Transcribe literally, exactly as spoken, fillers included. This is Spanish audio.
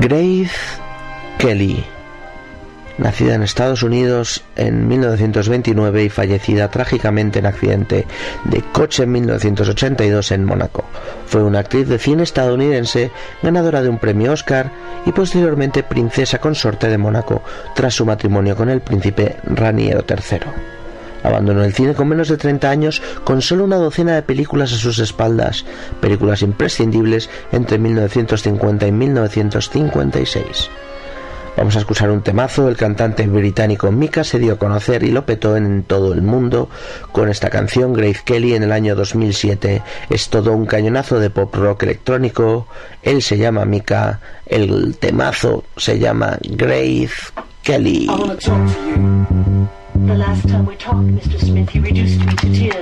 Grace Kelly, nacida en Estados Unidos en mil novecientos veintinueve y fallecida trágicamente en accidente de coche en mil novecientos ochenta y dos en Mónaco. Fue una actriz de cine estadounidense, ganadora de un premio Oscar y posteriormente princesa consorte de Mónaco tras su matrimonio con el príncipe Raniero tercero. Abandonó el cine con menos de treinta años, con solo una docena de películas a sus espaldas, películas imprescindibles entre mil novecientos cincuenta y mil novecientos cincuenta y seis. Vamos a escuchar un temazo. El cantante británico Mika se dio a conocer y lo petó en todo el mundo con esta canción, Grace Kelly, en el año dos mil siete. Es todo un cañonazo de pop rock electrónico. Él se llama Mika, el temazo se llama Grace Kelly. The last time we talked, Mister Smith, you reduced me to tears.